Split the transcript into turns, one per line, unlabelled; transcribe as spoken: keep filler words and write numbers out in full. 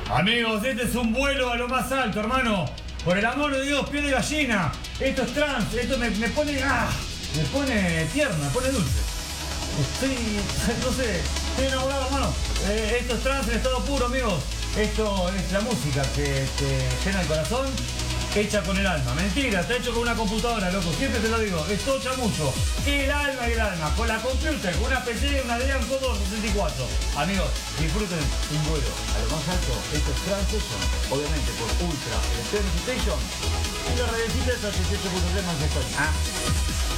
Amigos, este es un vuelo a lo más alto, hermano. Por el amor de Dios, piel de gallina. Esto es trans, esto me, me pone. ¡Ah! Me pone tierno, me pone dulce. Estoy. No sé, estoy enamorado, hermano. Eh, esto es trans en estado puro, amigos. Esto es la música que te llena el corazón, hecha con el alma. Mentira, está hecho con una computadora, loco. Siempre te lo digo, esto mucho. El alma y el alma. Con la computer, con una P C, una Debian Commodore sesenta y cuatro. Amigos, disfruten un vuelo a lo más alto. Esto es Transition, obviamente por Ultra Electronic Station. Y la redecita es ochenta y ocho punto tres más de España.